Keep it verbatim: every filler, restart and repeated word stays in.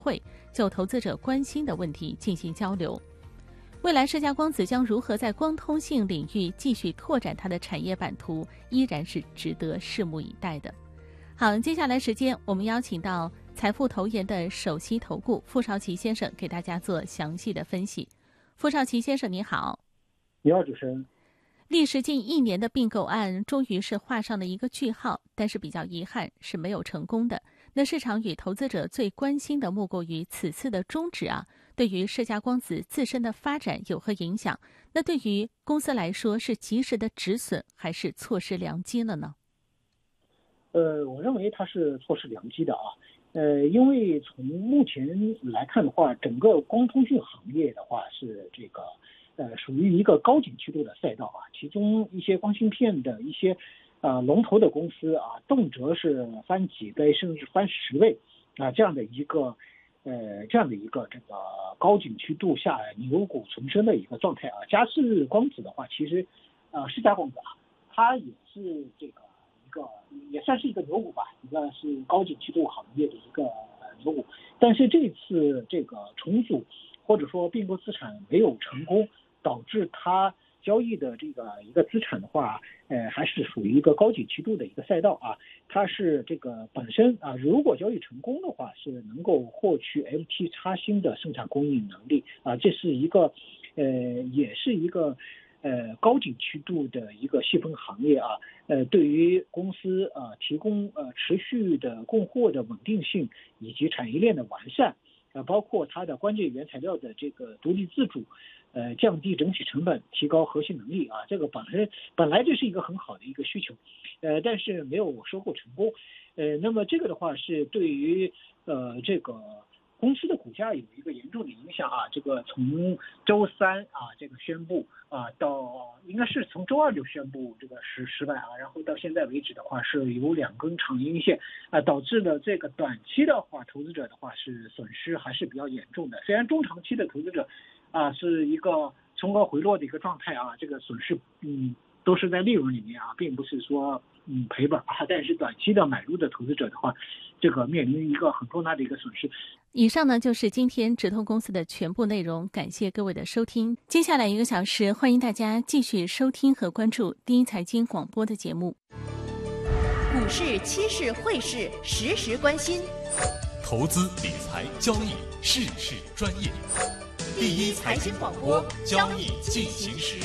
会，就投资者关心的问题进行交流。未来世嘉光子将如何在光通信领域继续拓展它的产业版图，依然是值得拭目以待的。好，接下来时间我们邀请到财富投研的首席投顾傅少奇先生给大家做详细的分析。傅少奇先生你好。 你好，主持人。 历时近一年的并购案终于是画上了一个句号，但是比较遗憾是没有成功的。那市场与投资者最关心的莫过于此次的终止啊，对于世嘉光子自身的发展有何影响？那对于公司来说是及时的止损还是错失良机了呢？ 呃，我认为它是错失良机的啊。呃，因为从目前来看的话，整个光通讯行业的话是这个呃属于一个高景气度的赛道啊，其中一些光芯片的一些啊、呃、龙头的公司啊，动辄是翻几倍甚至翻十倍啊这样的一个呃这样的一个这个高景气度下牛股丛生的一个状态啊。嘉士光子的话，其实呃世嘉光子啊，它也是这个。一个也算是一个牛股吧，一个是高景气度行业的一个牛股，但是这次这个重组或者说并购资产没有成功，导致它交易的这个一个资产的话，呃，还是属于一个高景气度的一个赛道啊。它是这个本身啊，如果交易成功的话，是能够获取 F T 插芯的生产供应能力啊，这是一个呃，也是一个。呃，高景气度的一个细分行业啊，呃，对于公司啊、呃、提供呃持续的供货的稳定性以及产业链的完善，呃，包括它的关键原材料的这个独立自主，呃，降低整体成本，提高核心能力啊，这个本身本来就是一个很好的一个需求，呃，但是没有收获成功，呃，那么这个的话是对于呃这个。公司的股价有一个严重的影响啊，这个从周三啊这个宣布啊到应该是从周二就宣布这个失失败啊，然后到现在为止的话是有两根长阴线啊，导致了这个短期的话投资者的话是损失还是比较严重的。虽然中长期的投资者啊是一个冲高回落的一个状态啊，这个损失嗯都是在利润里面啊，并不是说嗯赔本啊，但是短期的买入的投资者的话，这个面临一个很重大的一个损失。 以上呢就是今天直通公司的全部内容，感谢各位的收听。接下来一个小时，欢迎大家继续收听和关注第一财经广播的节目。 股市、期市、汇市，时时关心。 投资理财交易，事事专业。第一财经广播，交易进行时。